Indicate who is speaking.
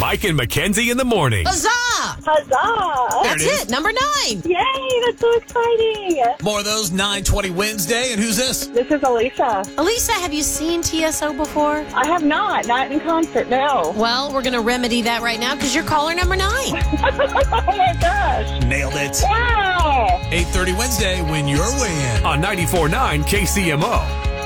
Speaker 1: Mike and Mackenzie in the morning.
Speaker 2: Huzzah!
Speaker 3: Huzzah!
Speaker 2: That's it. Number 9.
Speaker 3: Yay, that's so exciting.
Speaker 4: More of those 9:20 Wednesday. And who's this?
Speaker 3: This is Alicia.
Speaker 2: Elisa, have you seen TSO before?
Speaker 3: I have not in concert, no.
Speaker 2: Well, we're going to remedy that right now because you're caller number 9.
Speaker 3: Oh my gosh.
Speaker 4: Nailed it.
Speaker 3: Wow.
Speaker 4: 8:30 Wednesday when you're way in.
Speaker 1: On 94.9 KCMO.